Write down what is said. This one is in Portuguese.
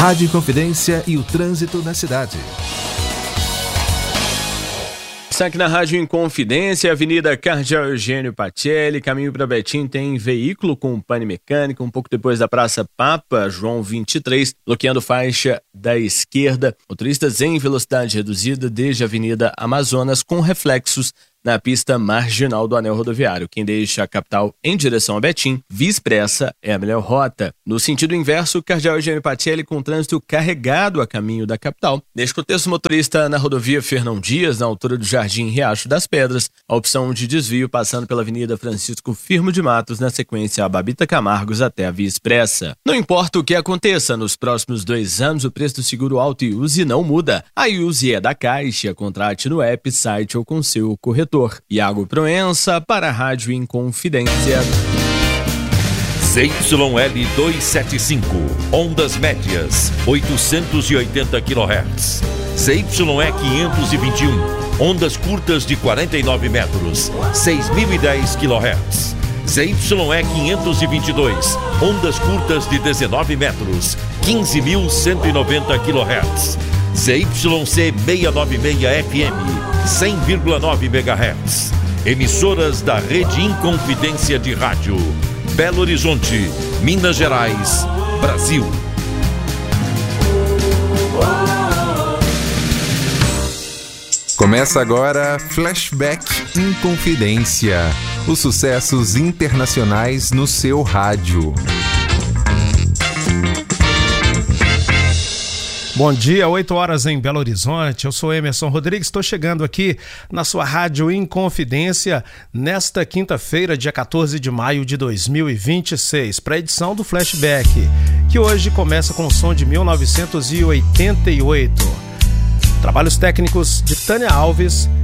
Rádio Inconfidência e o trânsito na cidade. Aqui na Rádio Inconfidência, Avenida Cardeal Eugênio Pacelli, caminho para Betim, tem veículo com pane mecânico, um pouco depois da Praça Papa João 23, bloqueando faixa da esquerda. Motoristas em velocidade reduzida desde a Avenida Amazonas, com reflexos na pista marginal do anel rodoviário. Quem deixa a capital em direção a Betim, via expressa, é a melhor rota. No sentido inverso, Cardeal Eugênio Pacelli com trânsito carregado a caminho da capital. Neste contexto, motorista na rodovia Fernão Dias, na altura do Jardim Riacho das Pedras, a opção de desvio passando pela Avenida Francisco Firmo de Matos, na sequência a Babita Camargos até a via expressa. Não importa o que aconteça, nos próximos 2 anos o preço do seguro auto Iuse não muda. A Iuse é da Caixa, contrate no app, site ou com seu corretor. Iago Proença para a Rádio Inconfidência. ZYL 275, ondas médias, 880 kHz. ZYE 521, ondas curtas de 49 metros, 6.010 kHz. ZYE 522, ondas curtas de 19 metros, 15.190 kHz. ZYC 696 FM, 100,9 MHz. Emissoras da Rede Inconfidência de Rádio. Belo Horizonte, Minas Gerais, Brasil. Começa agora Flashback Inconfidência. Os sucessos internacionais no seu rádio. Bom dia, 8 horas em Belo Horizonte. Eu sou Emerson Rodrigues, estou chegando aqui na sua Rádio Inconfidência nesta quinta-feira, dia 14 de maio de 2026, para a edição do Flashback, que hoje começa com o som de 1988. Trabalhos técnicos de Tânia Alves